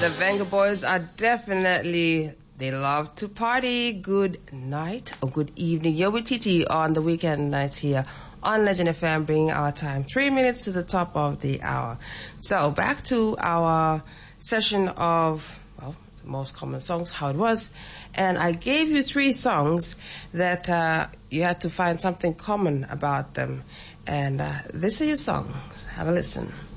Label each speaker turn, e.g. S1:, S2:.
S1: The Venga Boys are definitely, they love to party. Good night or good evening. You're with TT on the weekend nights here on Legend FM, bringing our time 3 minutes to the top of the hour. So back to our session of, well, the most common songs, how it was. And I gave you 3 songs that you had to find something common about them. And this is your song. Have a listen.